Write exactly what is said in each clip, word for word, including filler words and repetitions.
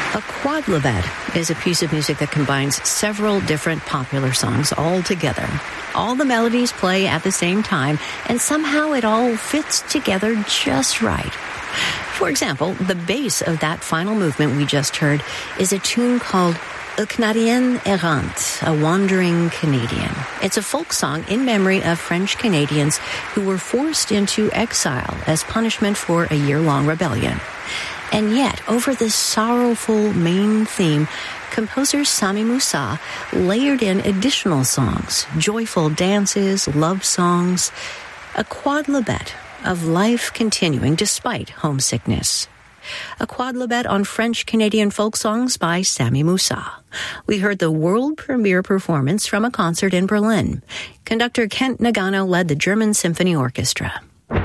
A quodlibet is a piece of music that combines several different popular songs all together. All the melodies play at the same time, and somehow it all fits together just right. For example, the bass of that final movement we just heard is a tune called Un Canadien Errant, a wandering Canadian. It's a folk song in memory of French Canadians who were forced into exile as punishment for a year-long rebellion. And yet, over this sorrowful main theme, composer Sami Moussa layered in additional songs, joyful dances, love songs, a quodlibet of life continuing despite homesickness. A quodlibet on French-Canadian folk songs by Sami Moussa. We heard the world premiere performance from a concert in Berlin. Conductor Kent Nagano led the German Symphony Orchestra.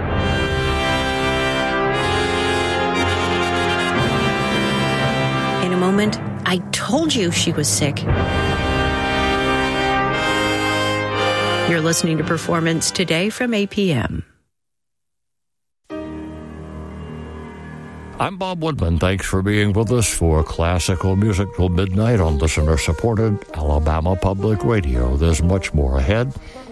In a moment, I told you she was sick. You're listening to Performance Today from A P M. I'm Bob Woodman. Thanks for being with us for Classical Music till midnight on listener-supported Alabama Public Radio. There's much more ahead.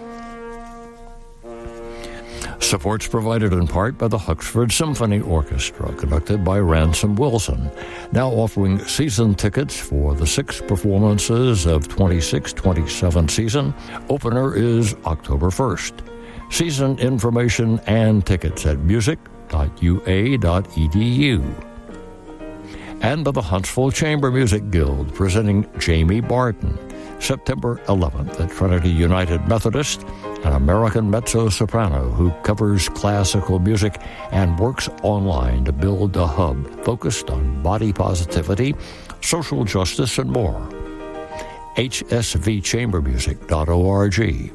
Support's provided in part by the Huxford Symphony Orchestra, conducted by Ransom Wilson, now offering season tickets for the six performances of twenty-six twenty-seven season. Opener is October first. Season information and tickets at music dot u a dot e d u. And by the Huntsville Chamber Music Guild, presenting Jamie Barton, September eleventh at Trinity United Methodist, an American mezzo-soprano who covers classical music and works online to build a hub focused on body positivity, social justice, and more. h s v chamber music dot org.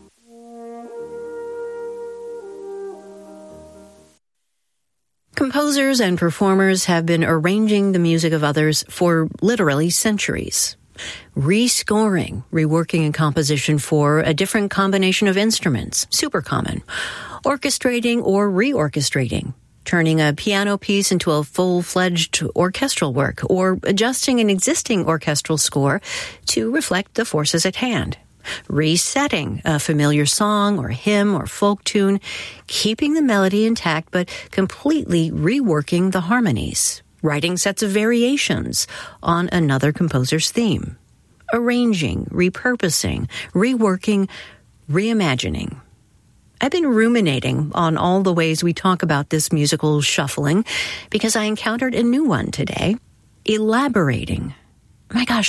Composers and performers have been arranging the music of others for literally centuries. Rescoring, reworking a composition for a different combination of instruments, super common. Orchestrating or reorchestrating, turning a piano piece into a full-fledged orchestral work, or adjusting an existing orchestral score to reflect the forces at hand. Resetting a familiar song or hymn or folk tune, keeping the melody intact but completely reworking the harmonies. Writing sets of variations on another composer's theme. Arranging, repurposing, reworking, reimagining. I've been ruminating on all the ways we talk about this musical shuffling because I encountered a new one today. Elaborating. My gosh,